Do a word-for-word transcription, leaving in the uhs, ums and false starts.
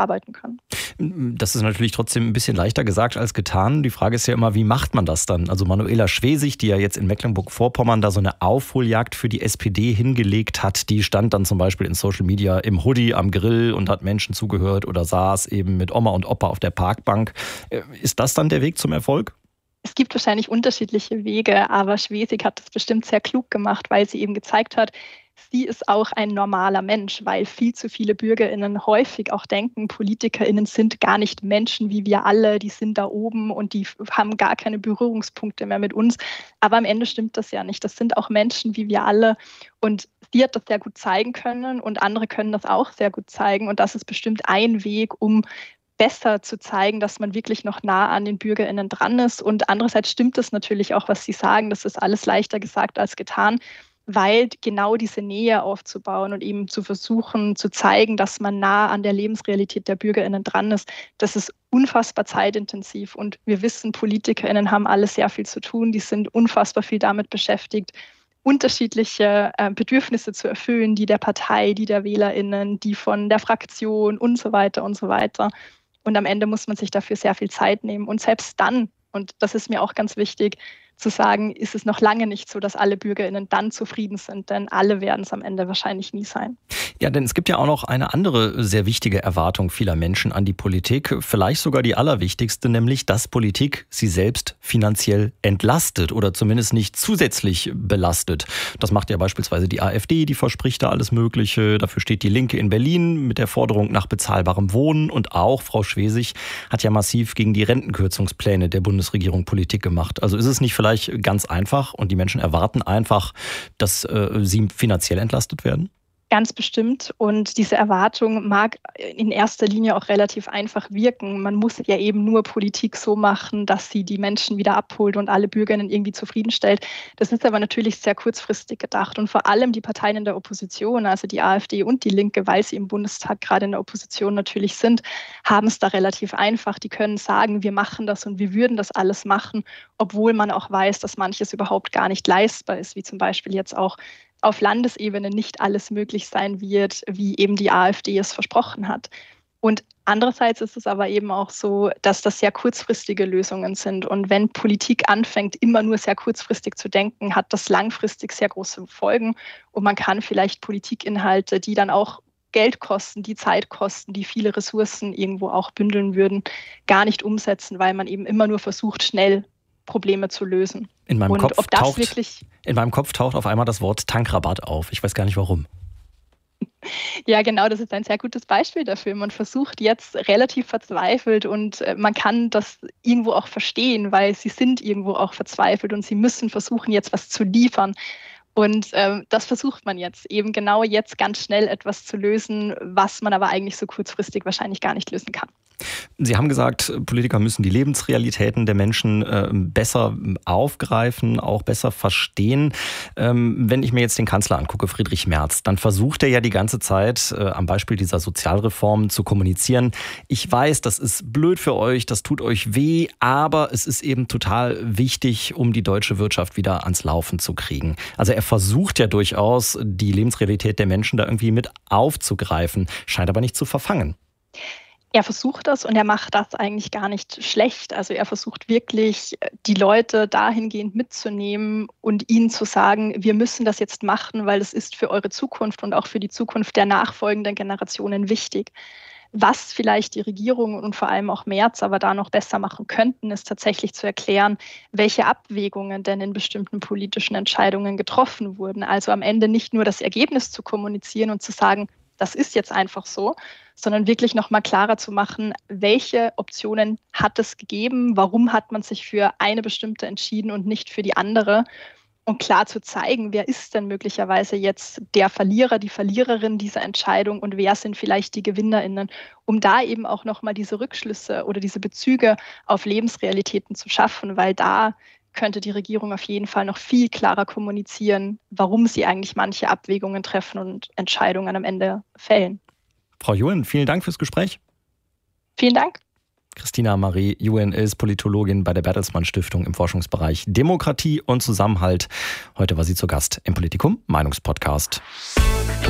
arbeiten können. Das ist natürlich trotzdem ein bisschen leichter gesagt als getan. Die Frage ist ja immer, wie macht man das dann? Also Manuela Schwesig, die ja jetzt in Mecklenburg-Vorpommern da so eine Aufholjagd für die S P D hingelegt hat, die stand dann zum Beispiel in Social Media im Hoodie am Grill und hat Menschen zugehört oder saß eben mit Oma und Opa auf der Parkbank. Ist das dann der Weg zum Erfolg? Es gibt wahrscheinlich unterschiedliche Wege, aber Schwesig hat das bestimmt sehr klug gemacht, weil sie eben gezeigt hat, sie ist auch ein normaler Mensch, weil viel zu viele BürgerInnen häufig auch denken, PolitikerInnen sind gar nicht Menschen wie wir alle, die sind da oben und die haben gar keine Berührungspunkte mehr mit uns. Aber am Ende stimmt das ja nicht. Das sind auch Menschen wie wir alle und sie hat das sehr gut zeigen können und andere können das auch sehr gut zeigen und das ist bestimmt ein Weg, um besser zu zeigen, dass man wirklich noch nah an den BürgerInnen dran ist. Und andererseits stimmt es natürlich auch, was Sie sagen, das ist alles leichter gesagt als getan, weil genau diese Nähe aufzubauen und eben zu versuchen, zu zeigen, dass man nah an der Lebensrealität der BürgerInnen dran ist, das ist unfassbar zeitintensiv. Und wir wissen, PolitikerInnen haben alle sehr viel zu tun, die sind unfassbar viel damit beschäftigt, unterschiedliche äh, Bedürfnisse zu erfüllen, die der Partei, die der WählerInnen, die von der Fraktion und so weiter und so weiter. Und am Ende muss man sich dafür sehr viel Zeit nehmen. Und selbst dann, und das ist mir auch ganz wichtig, zu sagen, ist es noch lange nicht so, dass alle BürgerInnen dann zufrieden sind, denn alle werden es am Ende wahrscheinlich nie sein. Ja, denn es gibt ja auch noch eine andere sehr wichtige Erwartung vieler Menschen an die Politik, vielleicht sogar die allerwichtigste, nämlich, dass Politik sie selbst finanziell entlastet oder zumindest nicht zusätzlich belastet. Das macht ja beispielsweise die AfD, die verspricht da alles Mögliche. Dafür steht die Linke in Berlin mit der Forderung nach bezahlbarem Wohnen und auch Frau Schwesig hat ja massiv gegen die Rentenkürzungspläne der Bundesregierung Politik gemacht. Also ist es nicht vielleicht ganz einfach und die Menschen erwarten einfach, dass äh, sie finanziell entlastet werden? Ganz bestimmt. Und diese Erwartung mag in erster Linie auch relativ einfach wirken. Man muss ja eben nur Politik so machen, dass sie die Menschen wieder abholt und alle BürgerInnen irgendwie zufriedenstellt. Das ist aber natürlich sehr kurzfristig gedacht. Und vor allem die Parteien in der Opposition, also die AfD und die Linke, weil sie im Bundestag gerade in der Opposition natürlich sind, haben es da relativ einfach. Die können sagen, wir machen das und wir würden das alles machen, obwohl man auch weiß, dass manches überhaupt gar nicht leistbar ist, wie zum Beispiel jetzt auch auf Landesebene nicht alles möglich sein wird, wie eben die AfD es versprochen hat. Und andererseits ist es aber eben auch so, dass das sehr kurzfristige Lösungen sind. Und wenn Politik anfängt, immer nur sehr kurzfristig zu denken, hat das langfristig sehr große Folgen. Und man kann vielleicht Politikinhalte, die dann auch Geld kosten, die Zeit kosten, die viele Ressourcen irgendwo auch bündeln würden, gar nicht umsetzen, weil man eben immer nur versucht, schnell Probleme zu lösen. In meinem, und Kopf ob das taucht, wirklich in meinem Kopf taucht auf einmal das Wort Tankrabatt auf. Ich weiß gar nicht warum. Ja, genau, das ist ein sehr gutes Beispiel dafür. Man versucht jetzt relativ verzweifelt und man kann das irgendwo auch verstehen, weil sie sind irgendwo auch verzweifelt und sie müssen versuchen, jetzt was zu liefern. Und ähm, das versucht man jetzt, eben genau jetzt ganz schnell etwas zu lösen, was man aber eigentlich so kurzfristig wahrscheinlich gar nicht lösen kann. Sie haben gesagt, Politiker müssen die Lebensrealitäten der Menschen äh, besser aufgreifen, auch besser verstehen. Ähm, wenn ich mir jetzt den Kanzler angucke, Friedrich Merz, dann versucht er ja die ganze Zeit äh, am Beispiel dieser Sozialreform zu kommunizieren. Ich weiß, das ist blöd für euch, das tut euch weh, aber es ist eben total wichtig, um die deutsche Wirtschaft wieder ans Laufen zu kriegen. Also er versucht ja durchaus, die Lebensrealität der Menschen da irgendwie mit aufzugreifen, scheint aber nicht zu verfangen. Er versucht das und er macht das eigentlich gar nicht schlecht. Also er versucht wirklich, die Leute dahingehend mitzunehmen und ihnen zu sagen, wir müssen das jetzt machen, weil es ist für eure Zukunft und auch für die Zukunft der nachfolgenden Generationen wichtig. Was vielleicht die Regierung und vor allem auch Merz aber da noch besser machen könnten, ist tatsächlich zu erklären, welche Abwägungen denn in bestimmten politischen Entscheidungen getroffen wurden. Also am Ende nicht nur das Ergebnis zu kommunizieren und zu sagen, das ist jetzt einfach so, sondern wirklich nochmal klarer zu machen, welche Optionen hat es gegeben, warum hat man sich für eine bestimmte entschieden und nicht für die andere. Und klar zu zeigen, wer ist denn möglicherweise jetzt der Verlierer, die Verliererin dieser Entscheidung und wer sind vielleicht die GewinnerInnen, um da eben auch nochmal diese Rückschlüsse oder diese Bezüge auf Lebensrealitäten zu schaffen, weil da könnte die Regierung auf jeden Fall noch viel klarer kommunizieren, warum sie eigentlich manche Abwägungen treffen und Entscheidungen am Ende fällen. Frau Juhen, vielen Dank fürs Gespräch. Vielen Dank. Christina Marie Juhen ist Politologin bei der Bertelsmann Stiftung im Forschungsbereich Demokratie und Zusammenhalt. Heute war sie zu Gast im Politikum Meinungspodcast.